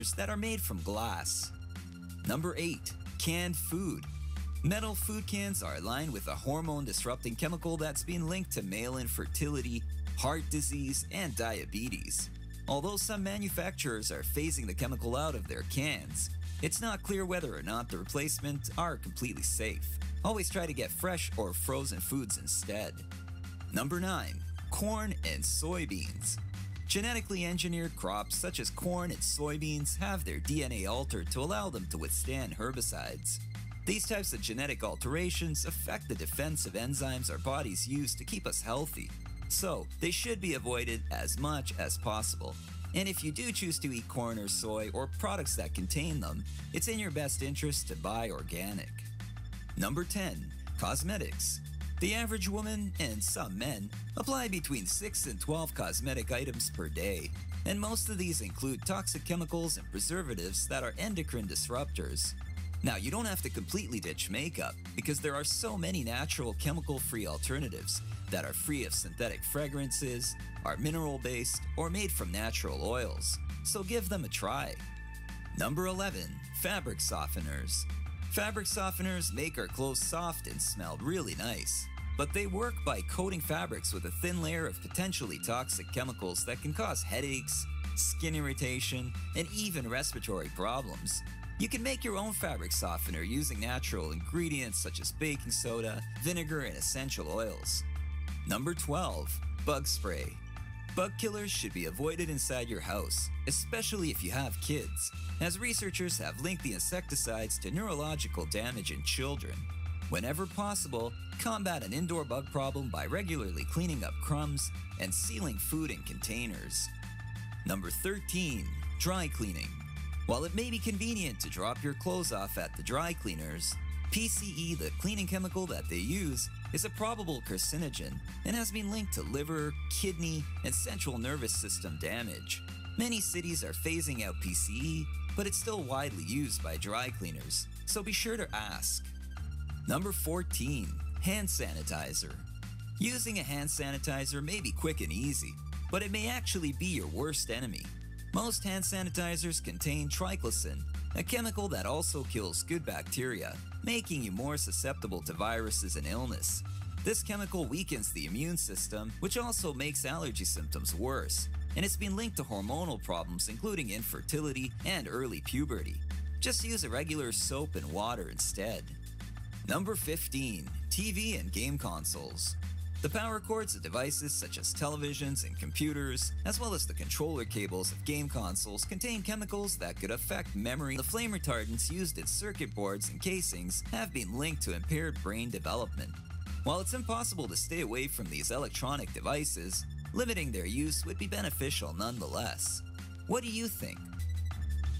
that are made from glass. Number 8. Canned food. Metal food cans are lined with a hormone-disrupting chemical that's been linked to male infertility, heart disease, and diabetes. Although some manufacturers are phasing the chemical out of their cans, it's not clear whether or not the replacement are completely safe. Always try to get fresh or frozen foods instead. Number 9. Corn and soybeans. Genetically engineered crops such as corn and soybeans have their DNA altered to allow them to withstand herbicides. These types of genetic alterations affect the defensive enzymes our bodies use to keep us healthy, so they should be avoided as much as possible. And if you do choose to eat corn or soy or products that contain them, it's in your best interest to buy organic. Number 10. Cosmetics. The average woman, and some men, apply between 6 and 12 cosmetic items per day, and most of these include toxic chemicals and preservatives that are endocrine disruptors. Now, you don't have to completely ditch makeup, because there are so many natural chemical-free alternatives that are free of synthetic fragrances, are mineral-based, or made from natural oils, so give them a try. Number 11. Fabric softeners. Fabric softeners make our clothes soft and smell really nice, but they work by coating fabrics with a thin layer of potentially toxic chemicals that can cause headaches, skin irritation, and even respiratory problems. You can make your own fabric softener using natural ingredients such as baking soda, vinegar, and essential oils. Number 12. Bug spray. Bug killers should be avoided inside your house, especially if you have kids, as researchers have linked the insecticides to neurological damage in children. Whenever possible, combat an indoor bug problem by regularly cleaning up crumbs and sealing food in containers. Number 13. Dry cleaning. While it may be convenient to drop your clothes off at the dry cleaners, PCE, the cleaning chemical that they use, is a probable carcinogen and has been linked to liver, kidney, and central nervous system damage. Many cities are phasing out PCE, but it's still widely used by dry cleaners, so be sure to ask. Number 14. Hand sanitizer. Using a hand sanitizer may be quick and easy, but it may actually be your worst enemy. Most hand sanitizers contain triclosan, a chemical that also kills good bacteria, making you more susceptible to viruses and illness. This chemical weakens the immune system, which also makes allergy symptoms worse, and it's been linked to hormonal problems including infertility and early puberty. Just use a regular soap and water instead. Number 15. TV and game consoles. The power cords of devices such as televisions and computers, as well as the controller cables of game consoles, contain chemicals that could affect memory. The flame retardants used in circuit boards and casings have been linked to impaired brain development. While it's impossible to stay away from these electronic devices, limiting their use would be beneficial nonetheless. What do you think?